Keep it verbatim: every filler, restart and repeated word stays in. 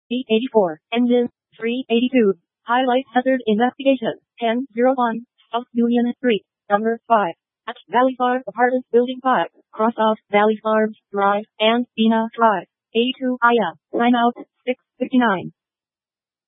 eight eighty-four. Engine, three eighty-two. Highlight hazard investigation, ten oh one. South Union Street, number five. At Valley Farm Apartments Building five, cross off Valley Farms Drive and Bina Drive. eighty-two I M. Sign out, six fifty-nine.